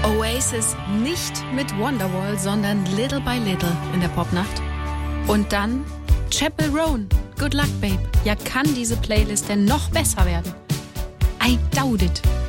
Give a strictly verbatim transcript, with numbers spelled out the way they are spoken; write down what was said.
Oasis nicht mit Wonderwall, sondern Little by Little in der Popnacht. Und dann Chappell Roan, Good Luck Babe. Ja, kann diese Playlist denn noch besser werden? I doubt it.